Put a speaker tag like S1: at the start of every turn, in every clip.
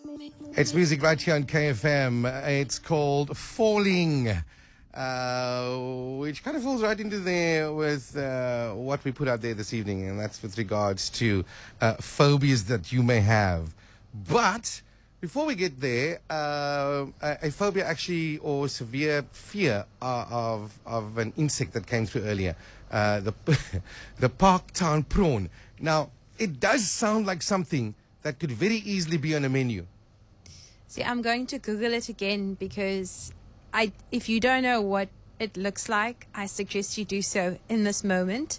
S1: It's music right here on KFM. It's called Falling, which kind of falls right into there with what we put out there this evening, and that's with regards to phobias that you may have. But before we get there, a phobia actually, or severe fear of an insect that came through earlier, the Parktown prawn. Now, it does sound like something that could very easily be on a menu.
S2: See, I'm going to Google it again because if you don't know what it looks like, I suggest you do so in this moment.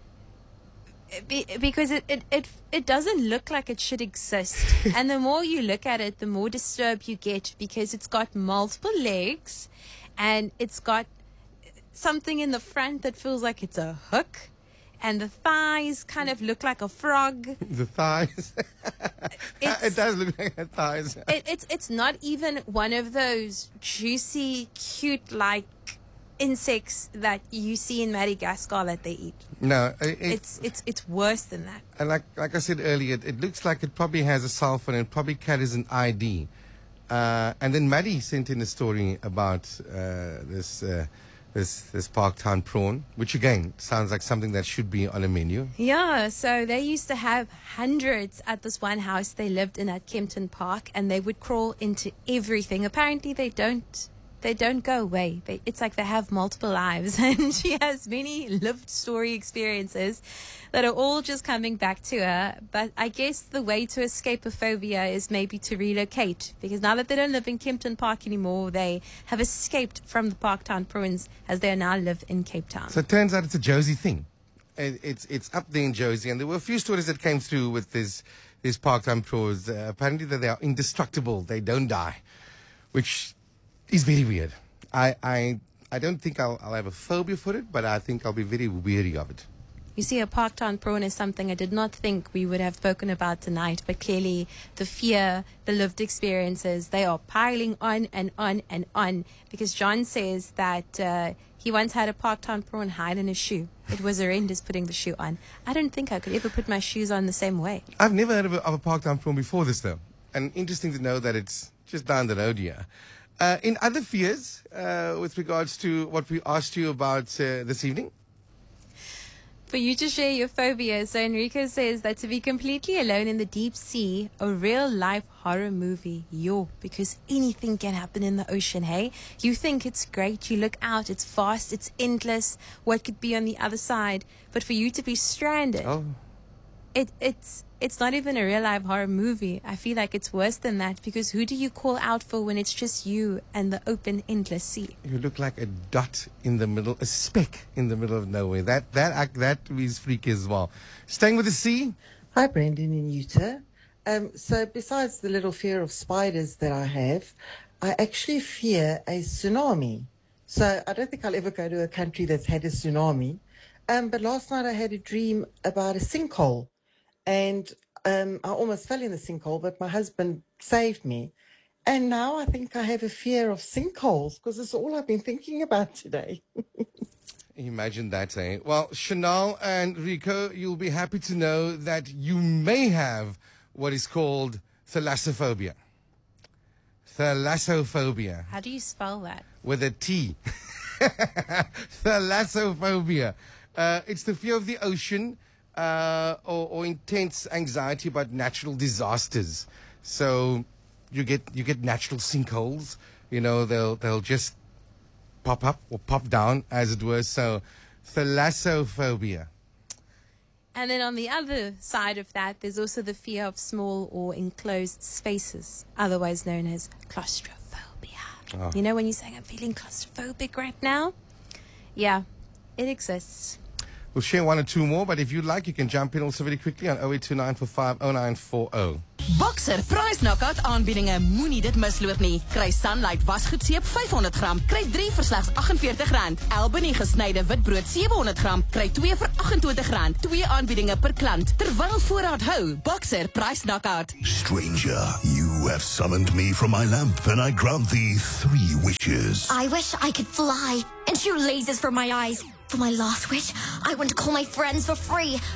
S2: Because it doesn't look like it should exist. And the more you look at it, the more disturbed you get, because it's got multiple legs and it's got something in the front that feels like it's a hook. And the thighs kind of look like a frog.
S1: The thighs? It does look like a thighs.
S2: It's not even one of those juicy, cute, like insects that you see in Madagascar that they eat.
S1: No.
S2: It's worse than that.
S1: And like I said earlier, it looks like it probably has a cell phone and it probably carries an ID. And then Maddie sent in a story about this Parktown prawn, which again sounds like something that should be on a menu.
S2: Yeah, so they used to have hundreds at this one house they lived in at Kempton Park, and they would crawl into everything. Apparently they don't go away. It's like they have multiple lives, and she has many lived story experiences that are all just coming back to her. But I guess the way to escape a phobia is maybe to relocate, because now that they don't live in Kempton Park anymore, they have escaped from the Parktown prawns as they now live in Cape Town.
S1: So it turns out it's a Josie thing. It's up there in Josie, and there were a few stories that came through with these Parktown prawns. Apparently that they are indestructible, they don't die, which is very weird. I don't think I'll have a phobia for it, but I think I'll be very weary of it.
S2: You see, a Parktown prawn is something I did not think we would have spoken about tonight, but clearly the fear, the lived experiences, they are piling on and on and on, because John says that he once had a Parktown prawn hide in his shoe. It was horrendous putting the shoe on. I don't think I could ever put my shoes on the same way.
S1: I've never heard of a Parktown prawn before this, though. And interesting to know that it's just down the road here. In other fears, with regards to what we asked you about this evening?
S2: For you to share your phobias. So Enrico says that to be completely alone in the deep sea, a real-life horror movie. Because anything can happen in the ocean, hey? You think it's great, you look out, it's vast, it's endless, what could be on the other side? But for you to be stranded, it's not even a real-life horror movie. I feel like it's worse than that, because who do you call out for when it's just you and the open, endless sea?
S1: You look like a dot in the middle, a speck in the middle of nowhere. That is freaky as well. Staying with the sea.
S3: Hi, Brandon and Utah. So besides the little fear of spiders that I have, I actually fear a tsunami. So I don't think I'll ever go to a country that's had a tsunami. But last night I had a dream about a sinkhole. And I almost fell in the sinkhole, but my husband saved me. And now I think I have a fear of sinkholes, because it's all I've been thinking about today.
S1: Imagine that, eh? Well, Chanel and Rico, you'll be happy to know that you may have what is called thalassophobia. Thalassophobia.
S2: How do you spell that?
S1: With a T. Thalassophobia. It's the fear of the ocean. Or intense anxiety about natural disasters. So you get natural sinkholes. You know, they'll just pop up or pop down, as it were. So thalassophobia.
S2: And then on the other side of that, there's also the fear of small or enclosed spaces, otherwise known as claustrophobia.
S1: Oh.
S2: You know, when you're saying, I'm feeling claustrophobic right now? Yeah, it exists.
S1: We'll share one or two more, but if you'd like, you can jump in also very quickly on 0829450940.
S4: Boxer Price Knockout aanbiedinge, moenie dit misloop nie. Kry Sunlight wasgoedseep 500 gram, kry 3 vir slegs R48. Albany gesnyde witbrood 700 gram, kry 2 vir R28. 2 aanbiedinge per klant. Terwyl voorraad hou, Boxer Price Knockout.
S5: Stranger, you have summoned me from my lamp, and I grant thee 3 wishes.
S6: I wish I could fly and shoot lasers from my eyes. For my last wish, I want to call my friends for free. But I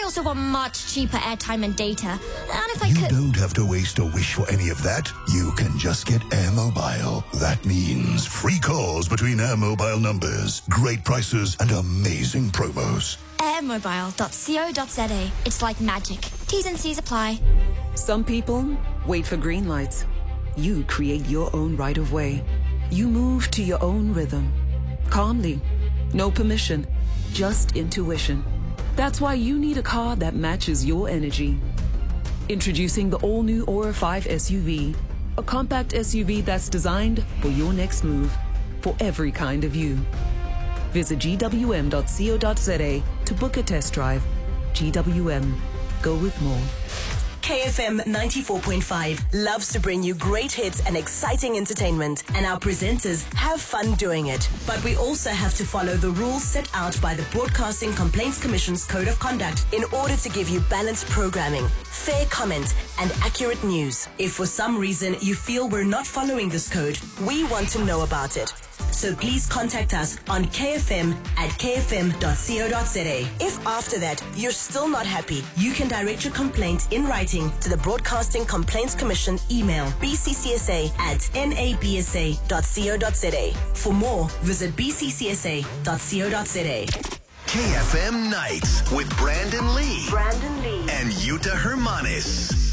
S6: also want much cheaper airtime and data. And if I
S5: You
S6: could...
S5: don't have to waste or wish for any of that. You can just get Air Mobile. That means free calls between Air Mobile numbers, great prices, and amazing promos.
S6: airmobile.co.za. It's like magic. T's and C's apply.
S7: Some people wait for green lights. You create your own right of way. You move to your own rhythm. Calmly. No permission. Just intuition. That's why you need a car that matches your energy. Introducing the all-new Aura 5 SUV. A compact SUV that's designed for your next move. For every kind of you. Visit gwm.co.za to book a test drive. GWM. Go with more.
S8: KFM 94.5 loves to bring you great hits and exciting entertainment, and our presenters have fun doing it. But we also have to follow the rules set out by the Broadcasting Complaints Commission's Code of Conduct in order to give you balanced programming, fair comment, and accurate news. If for some reason you feel we're not following this code, we want to know about it. So please contact us on kfm@kfm.co.za. If after that you're still not happy, you can direct your complaint in writing to the Broadcasting Complaints Commission email bccsa@nabsa.co.za. For more, visit bccsa.co.za.
S9: KFM Nights with Brandon Lee. And Yuta Hermanis.